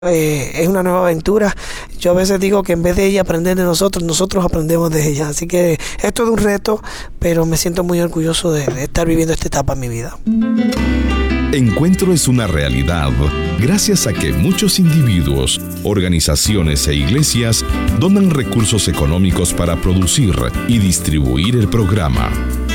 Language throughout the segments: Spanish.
Es una nueva aventura. Yo a veces digo que en vez de ella aprender de nosotros, nosotros aprendemos de ella. Así que esto es un reto, pero me siento muy orgulloso de estar viviendo esta etapa en mi vida. Encuentro es una realidad gracias a que muchos individuos, organizaciones e iglesias donan recursos económicos para producir y distribuir el programa.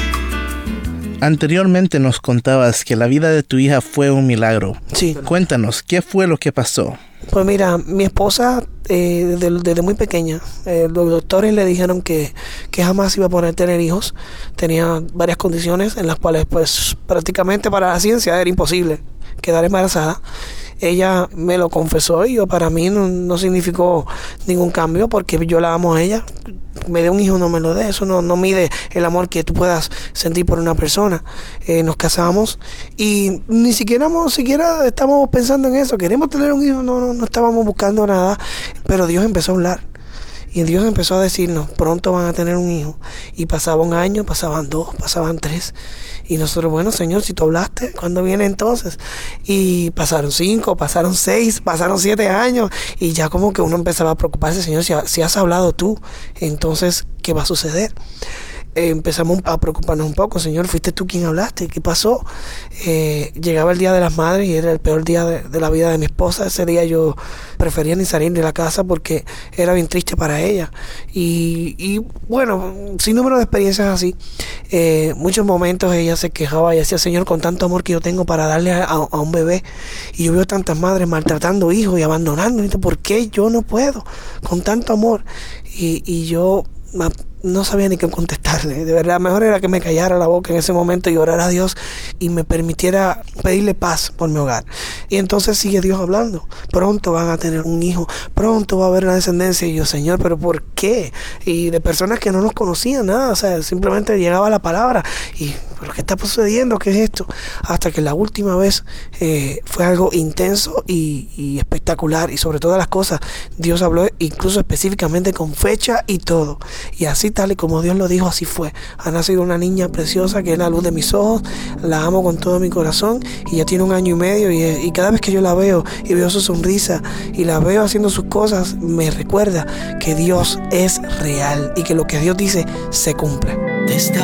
Anteriormente nos contabas que la vida de tu hija fue un milagro. Sí. Cuéntanos, ¿qué fue lo que pasó? Pues mira, mi esposa desde muy pequeña, los doctores le dijeron que jamás iba a poder tener hijos. Tenía varias condiciones en las cuales pues prácticamente para la ciencia era imposible quedar embarazada. Ella me lo confesó y para mí no significó ningún cambio porque yo la amo a ella. Me dé un hijo, no me lo dé. Eso no mide el amor que tú puedas sentir por una persona. Nos casamos y ni siquiera estábamos pensando en eso. Queremos tener un hijo, no estábamos buscando nada. Pero Dios empezó a hablar. Y Dios empezó a decirnos, pronto van a tener un hijo. Y pasaba un año, pasaban 2, pasaban 3. Y nosotros, bueno, Señor, si tú hablaste, ¿cuándo viene entonces? Y pasaron 5, pasaron 6, pasaron 7 años. Y ya como que uno empezaba a preocuparse, Señor, si has hablado tú, entonces, ¿qué va a suceder? Empezamos a preocuparnos un poco. Señor, fuiste tú quien hablaste, ¿qué pasó? Llegaba el Día de las Madres y era el peor día de la vida de mi esposa. Ese día yo prefería ni salir de la casa porque era bien triste para ella. Y bueno, sin número de experiencias así. Muchos momentos ella se quejaba y decía, Señor, con tanto amor que yo tengo para darle a un bebé, y yo veo tantas madres maltratando hijos y abandonando, ¿por qué yo no puedo? Con tanto amor. Y yo no sabía ni qué contestarle. De verdad, mejor era que me callara la boca en ese momento y orara a Dios y me permitiera pedirle paz por mi hogar. Y entonces sigue Dios hablando. Pronto van a tener un hijo, pronto va a haber una descendencia. Y yo, Señor, ¿pero por qué? Y de personas que no nos conocían nada, o sea, simplemente llegaba la palabra y, ¿pero qué está sucediendo? ¿Qué es esto? Hasta que la última vez fue algo intenso y espectacular, y sobre todas las cosas Dios habló incluso específicamente con fecha y todo. Y así tal y como Dios lo dijo, así fue. Ha nacido una niña preciosa que es la luz de mis ojos. La amo con todo mi corazón y ya tiene 1 año y medio y cada vez que yo la veo y veo su sonrisa y la veo haciendo sus cosas, me recuerda que Dios es real y que lo que Dios dice se cumple. Te está